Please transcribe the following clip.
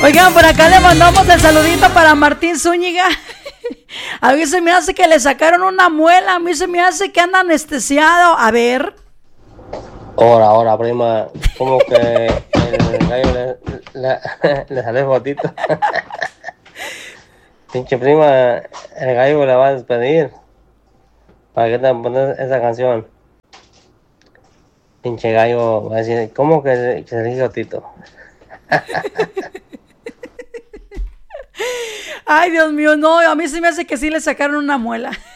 Oigan, por acá le mandamos el saludito para Martín Zúñiga. A mí se me hace que le sacaron una muela, a mí se me hace que anda anestesiado. A ver. Ahora, prima, como que el gallo le sale fotito. Pinche prima, el gallo la va a despedir. ¿Para qué te pones esa canción? Pinche gallo va a decir, ¿cómo que se le hizo Tito? Ay, Dios mío, no, a mí se me hace que sí le sacaron una muela.